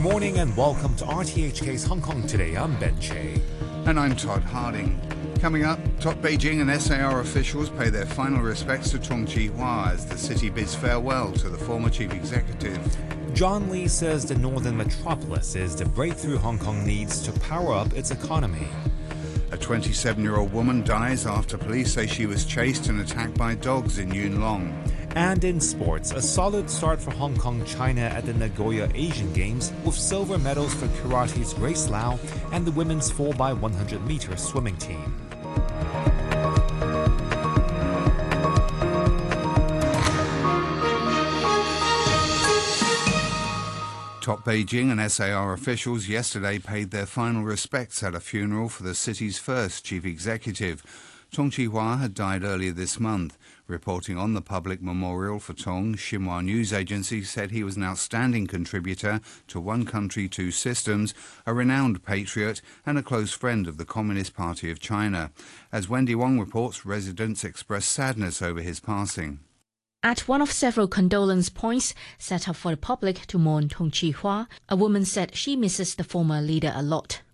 morning and welcome to RTHK's Hong Kong Today. I'm Ben Che. And I'm Todd Harding. Coming up, top Beijing and SAR officials pay their final respects to Tung Chee-hwa as the city bids farewell to the former chief executive. John Lee says the northern metropolis is the breakthrough Hong Kong needs to power up its economy. A 27-year-old woman dies after police say she was chased and attacked by dogs in Yuen Long. And in sports, a solid start for Hong Kong China at the Nagoya Asian Games with silver medals for karate's Grace Lau and the women's 4x100-meter swimming team. Top Beijing and SAR officials yesterday paid their final respects at a funeral for the city's first chief executive. Tung Chee-hwa had died earlier this month. Reporting on the public memorial for Tung, Xinhua News Agency said he was an outstanding contributor to One Country, Two Systems, a renowned patriot and a close friend of the Communist Party of China. As Wendy Wong reports, residents expressed sadness over his passing. At one of several condolence points set up for the public to mourn Tung Chee-hwa, a woman said she misses the former leader a lot.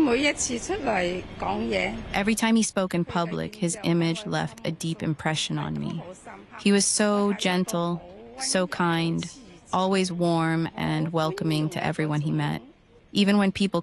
Every time he spoke in public, his image left a deep impression on me. He was so gentle, so kind, always warm and welcoming to everyone he met. Even when people